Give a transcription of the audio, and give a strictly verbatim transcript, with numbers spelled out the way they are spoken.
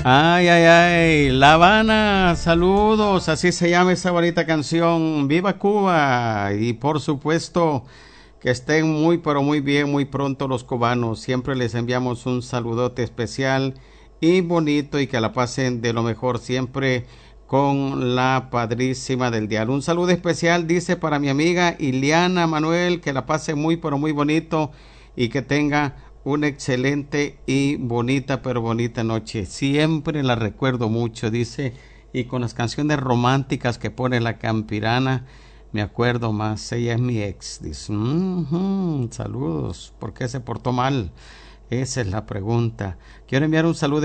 Ay, ay, ay, La Habana, saludos, así se llama esa bonita canción, Viva Cuba, y por supuesto que estén muy, pero muy bien, muy pronto los cubanos, siempre les enviamos un saludote especial y bonito y que la pasen de lo mejor siempre con la padrísima del dial. Un saludo especial, dice, para mi amiga Iliana Manuel, que la pase muy, pero muy bonito y que tenga una excelente y bonita, pero bonita noche. Siempre la recuerdo mucho, dice, y con las canciones románticas que pone la Campirana, me acuerdo más. Ella es mi ex, dice. Mm-hmm, saludos. ¿Por qué se portó mal? Esa es la pregunta. Quiero enviar un saludo